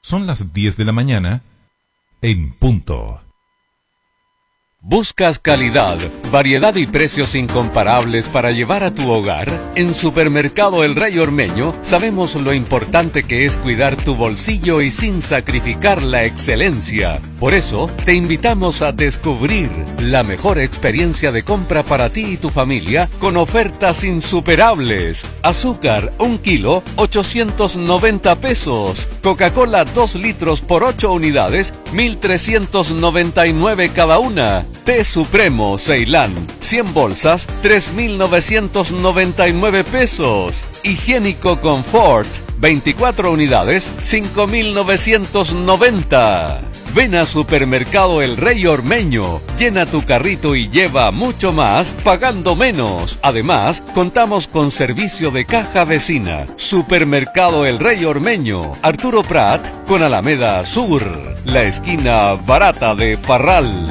Son las 10 de la mañana en punto. ¿Buscas calidad, variedad y precios incomparables para llevar a tu hogar? En Supermercado El Rey Ormeño sabemos lo importante que es cuidar tu bolsillo y sin sacrificar la excelencia. Por eso, te invitamos a descubrir la mejor experiencia de compra para ti y tu familia con ofertas insuperables. Azúcar, 1 kilo, 890 pesos. Coca-Cola, 2 litros por 8 unidades, 1.399 cada una. Té Supremo Ceilán, 100 bolsas, 3.999 pesos. Higiénico Confort, 24 unidades, 5.990. Ven a Supermercado El Rey Ormeño, llena tu carrito y lleva mucho más pagando menos. Además, contamos con servicio de caja vecina. Supermercado El Rey Ormeño, Arturo Prat con Alameda Sur, la esquina barata de Parral.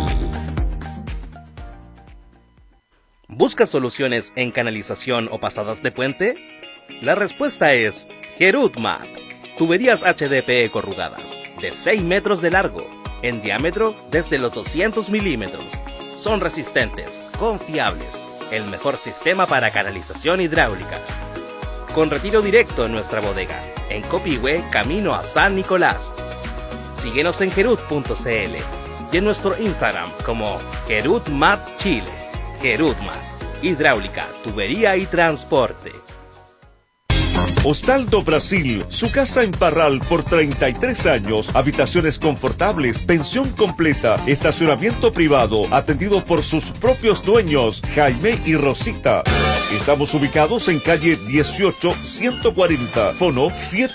¿Buscas soluciones en canalización o pasadas de puente? La respuesta es Gerutmat. Tuberías HDPE corrugadas, de 6 metros de largo, en diámetro desde los 200 milímetros. Son resistentes, confiables, el mejor sistema para canalización hidráulica. Con retiro directo en nuestra bodega, en Copihue, camino a San Nicolás. Síguenos en gerut.cl y en nuestro Instagram como Gerutmat Chile. Gerutmat, hidráulica, tubería y transporte. Hostal do Brasil, su casa en Parral por 33 años, habitaciones confortables, pensión completa, estacionamiento privado, atendido por sus propios dueños, Jaime y Rosita. Estamos ubicados en calle 18-140, fono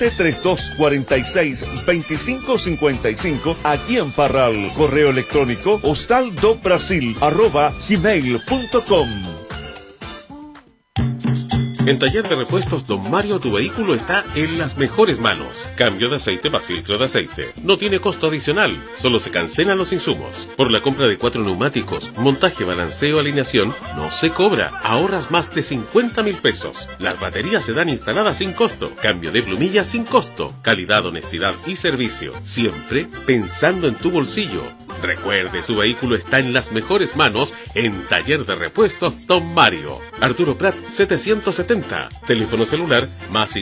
732-46-2555, aquí en Parral. Correo electrónico hostaldobrasil@gmail.com. En Taller de Repuestos Don Mario, tu vehículo está en las mejores manos. Cambio de aceite más filtro de aceite. No tiene costo adicional, solo se cancelan los insumos. Por la compra de 4 neumáticos, montaje, balanceo, alineación, no se cobra. Ahorras más de 50.000 pesos. Las baterías se dan instaladas sin costo. Cambio de plumillas sin costo. Calidad, honestidad y servicio. Siempre pensando en tu bolsillo. Recuerde, su vehículo está en las mejores manos en Taller de Repuestos Don Mario. Arturo Prat 770. Teléfono celular más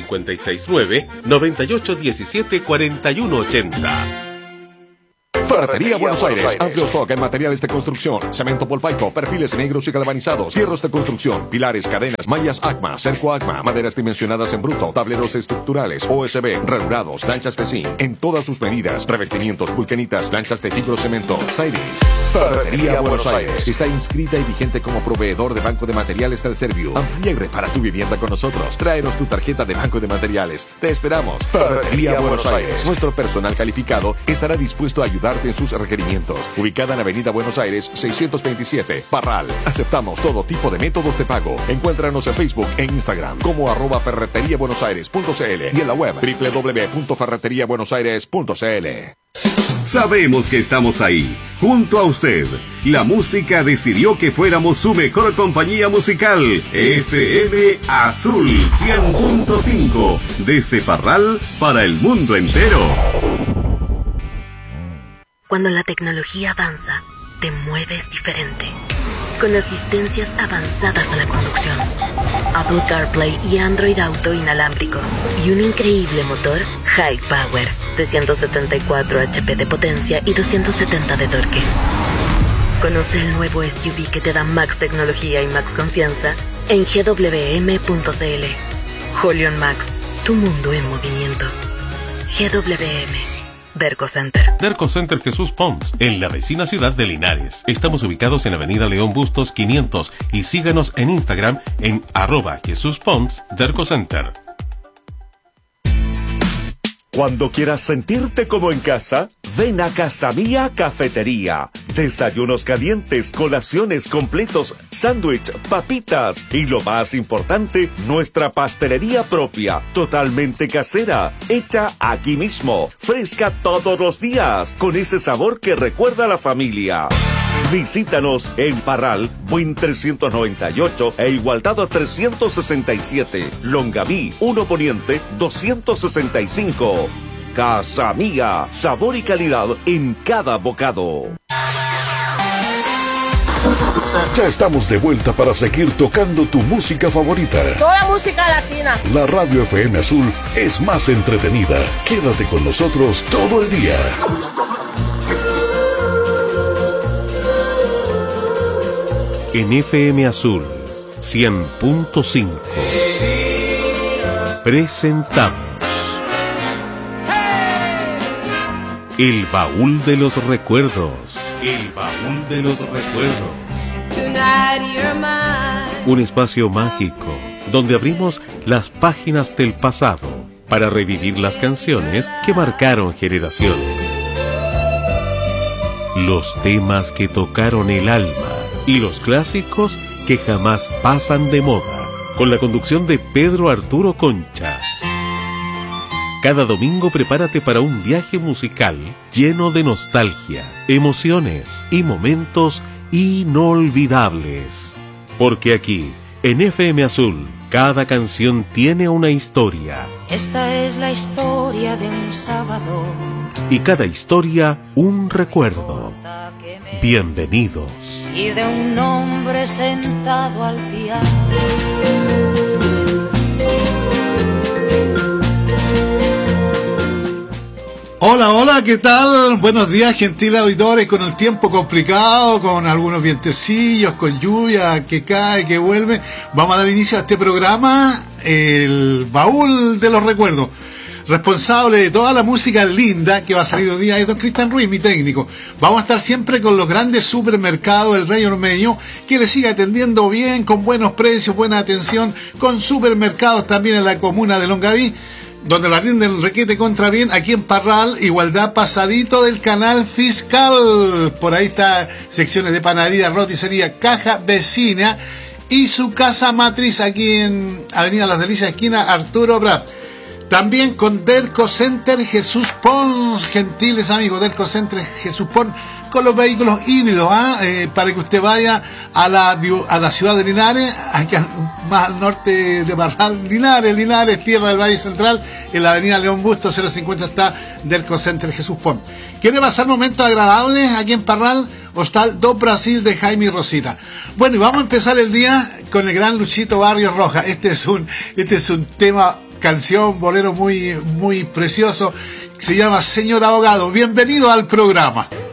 569-9817-4180. Ferretería Buenos Aires, amplio stock en materiales de construcción, cemento polpaico, perfiles negros y galvanizados, hierros de construcción, pilares, cadenas, mallas ACMA, cerco ACMA, maderas dimensionadas en bruto, tableros estructurales, OSB, ranurados, lanchas de zinc, en todas sus medidas, revestimientos, vulcanitas, lanchas de fibrocemento, siding. Ferretería Buenos Aires está inscrita y vigente como proveedor de Banco de Materiales del Servio. Amplía y repara tu vivienda con nosotros. Tráenos tu tarjeta de Banco de Materiales. Te esperamos. Ferretería Buenos Aires. Nuestro personal calificado estará dispuesto a ayudarte en sus requerimientos. Ubicada en Avenida Buenos Aires 627, Parral. Aceptamos todo tipo de métodos de pago. Encuéntranos en Facebook e Instagram como @ferreteriabuenosaires.cl y en la web www.ferreteriabuenosaires.cl. Sabemos que estamos ahí, junto a usted. La música decidió que fuéramos su mejor compañía musical. FM Azul 100.5. Desde Parral para el mundo entero. Cuando la tecnología avanza, te mueves diferente. Con asistencias avanzadas a la conducción, Apple CarPlay y Android Auto inalámbrico, y un increíble motor High Power de 174 HP de potencia y 270 de torque. Conoce el nuevo SUV que te da Max tecnología y Max confianza en gwm.cl. Holion Max, tu mundo en movimiento. GWM. Derco Center. Derco Center Jesús Pons, en la vecina ciudad de Linares. Estamos ubicados en Avenida León Bustos 500 y síganos en Instagram en @Jesús Pons Derco Center. Cuando quieras sentirte como en casa, ven a Casa Mía Cafetería. Desayunos calientes, colaciones completos, sándwich, papitas y lo más importante, nuestra pastelería propia, totalmente casera, hecha aquí mismo, fresca todos los días, con ese sabor que recuerda a la familia. Visítanos en Parral, Buin 398 e Igualdad 367, Longaví 1 Poniente 265. Casa Mía, sabor y calidad en cada bocado. Ya estamos de vuelta para seguir tocando tu música favorita. Toda música latina. La Radio FM Azul es más entretenida. Quédate con nosotros todo el día. En FM Azul 100.5 presentamos El Baúl de los Recuerdos. El Baúl de los Recuerdos. Un espacio mágico donde abrimos las páginas del pasado para revivir las canciones que marcaron generaciones. Los temas que tocaron el alma y los clásicos que jamás pasan de moda, con la conducción de Pedro Arturo Concha. Cada domingo prepárate para un viaje musical lleno de nostalgia, emociones y momentos inolvidables. Porque aquí, en FM Azul, cada canción tiene una historia. Esta es la historia de un sábado. Y cada historia, un recuerdo. Bienvenidos. Y de un hombre sentado al piano. Hola, hola, ¿qué tal? Buenos días, gentiles auditores, con el tiempo complicado, con algunos vientecillos, con lluvia que cae, que vuelve. Vamos a dar inicio a este programa, El Baúl de los Recuerdos. Responsable de toda la música linda que va a salir hoy día es don Cristian Ruiz, mi técnico. Vamos a estar siempre con los grandes supermercados del Rey Ormeño, que le sigue atendiendo bien, con buenos precios, buena atención, con supermercados también en la comuna de Longaví, donde la atienden requete contra bien, aquí en Parral, Igualdad, pasadito del canal fiscal. Por ahí está secciones de panadería, roticería, caja vecina y su casa matriz aquí en Avenida Las Delicias, esquina Arturo Prat. También con Delco Center Jesús Pons, gentiles amigos, Delco Center Jesús Pons, con los vehículos híbridos, para que usted vaya a la ciudad de Linares, aquí más al norte de Parral, Linares, tierra del Valle Central, en la avenida León Busto 050 está Delco Center Jesús Pons. ¿Quiere pasar momentos agradables aquí en Parral? Hostal Do Brasil de Jaime y Rosita. Bueno, y vamos a empezar el día con el gran Luchito Barrios Rojas. Este es un tema, canción, bolero muy, muy precioso. Se llama Señor Abogado. Bienvenido al programa.